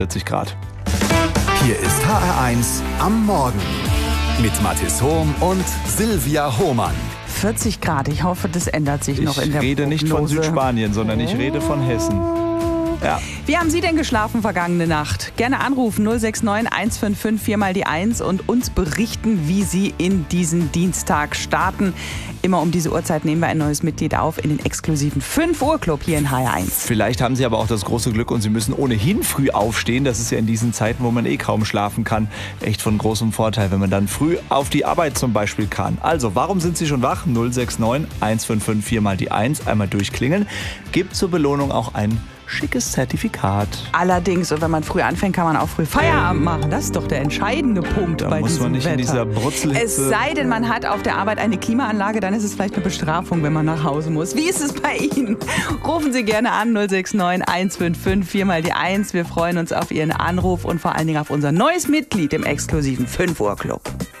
40 Grad. Hier ist HR1 am Morgen mit Mathis Hohm und Silvia Hohmann. 40 Grad, ich hoffe, das ändert sich noch in der Ich rede nicht von Prognose. Südspanien, sondern ich rede von Hessen. Ja. Wie haben Sie denn geschlafen vergangene Nacht? Gerne anrufen 069 155 4 mal die 1 und uns berichten, wie Sie in diesen Dienstag starten. Immer um diese Uhrzeit nehmen wir ein neues Mitglied auf in den exklusiven 5 Uhr Club hier in HR1. Vielleicht haben Sie aber auch das große Glück und Sie müssen ohnehin früh aufstehen. Das ist ja in diesen Zeiten, wo man kaum schlafen kann, echt von großem Vorteil, wenn man dann früh auf die Arbeit zum Beispiel kann. Also, warum sind Sie schon wach? 069 155 4 mal die 1. Einmal durchklingeln. Gibt zur Belohnung auch ein schickes Zertifikat. Allerdings, und wenn man früh anfängt, kann man auch früh Feierabend machen. Das ist doch der entscheidende Punkt Da bei muss diesem man nicht Wetter. in dieser Brutzelhitze. Es sei denn, man hat auf der Arbeit eine Klimaanlage, dann ist es vielleicht eine Bestrafung, wenn man nach Hause muss. Wie ist es bei Ihnen? Rufen Sie gerne an 069 155 4 mal die 1. Wir freuen uns auf Ihren Anruf und vor allen Dingen auf unser neues Mitglied im exklusiven 5 Uhr Club.